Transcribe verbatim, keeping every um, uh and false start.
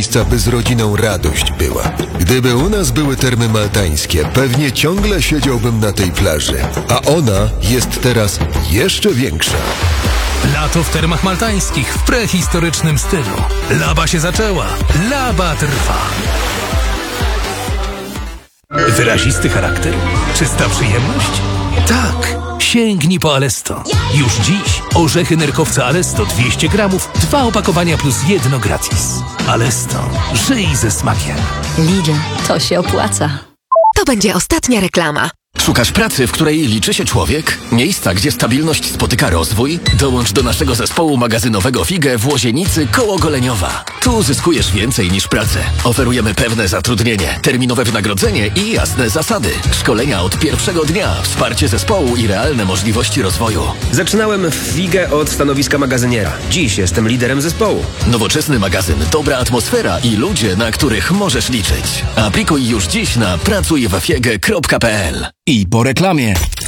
miejsca, by z rodziną radość była. Gdyby u nas były termy maltańskie, pewnie ciągle siedziałbym na tej plaży. A ona jest teraz jeszcze większa. Lato w termach maltańskich w prehistorycznym stylu. Laba się zaczęła. Laba trwa. Wyrazisty charakter? Czysta przyjemność? Tak. Sięgnij po Alesto. Już dziś orzechy nerkowca Alesto dwieście gramów, dwa opakowania plus jedno gratis. Alesto. Żyj ze smakiem. Lidl, to się opłaca. To będzie ostatnia reklama. Szukasz pracy, w której liczy się człowiek? Miejsca, gdzie stabilność spotyka rozwój? Dołącz do naszego zespołu magazynowego Figę w Łozienicy koło Goleniowa. Tu zyskujesz więcej niż pracę. Oferujemy pewne zatrudnienie, terminowe wynagrodzenie i jasne zasady. Szkolenia od pierwszego dnia, wsparcie zespołu i realne możliwości rozwoju. Zaczynałem w Figę od stanowiska magazyniera. Dziś jestem liderem zespołu. Nowoczesny magazyn, dobra atmosfera i ludzie, na których możesz liczyć. Aplikuj już dziś na pracuj w fiege kropka p l. I po reklamie.